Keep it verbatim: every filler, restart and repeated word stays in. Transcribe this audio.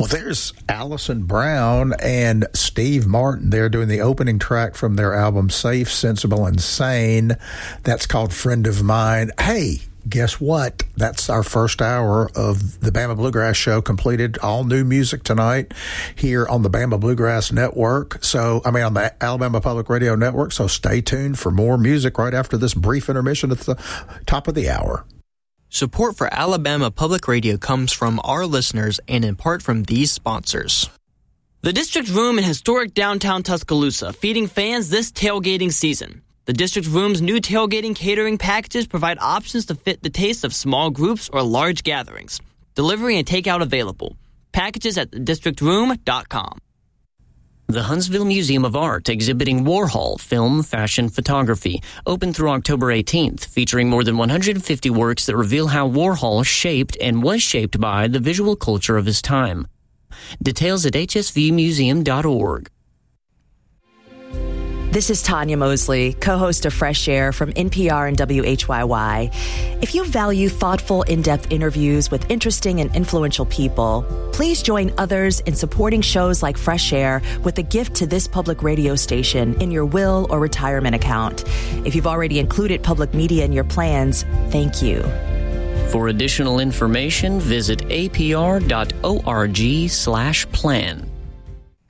Well, there's Alison Brown and Steve Martin. They're doing the opening track from their album Safe, Sensible, and Sane. That's called Friend of Mine. Hey, guess what? That's our first hour of the Bama Bluegrass Show completed. All new music tonight here on the Bama Bluegrass Network. So, I mean, on the Alabama Public Radio Network. So stay tuned for more music right after this brief intermission at the top of the hour. Support for Alabama Public Radio comes from our listeners and in part from these sponsors. The District Room in historic downtown Tuscaloosa, feeding fans this tailgating season. The District Room's new tailgating catering packages provide options to fit the taste of small groups or large gatherings. Delivery and takeout available. Packages at the district room dot com. The Huntsville Museum of Art exhibiting Warhol film, fashion, photography, open through October eighteenth, featuring more than one hundred fifty works that reveal how Warhol shaped and was shaped by the visual culture of his time. Details at h s v museum dot org. This is Tanya Mosley, co-host of Fresh Air from N P R and W H Y Y. If you value thoughtful, in-depth interviews with interesting and influential people, please join others in supporting shows like Fresh Air with a gift to this public radio station in your will or retirement account. If you've already included public media in your plans, thank you. For additional information, visit a p r dot org slash plan.